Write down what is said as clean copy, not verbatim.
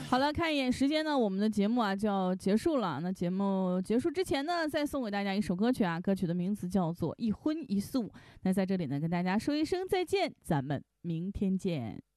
好了，看一眼时间呢，我们的节目啊就要结束了。那节目结束之前呢，再送给大家一首歌曲啊，歌曲的名字叫做《一荤一素》。那在这里呢，跟大家说一声再见，咱们明天见。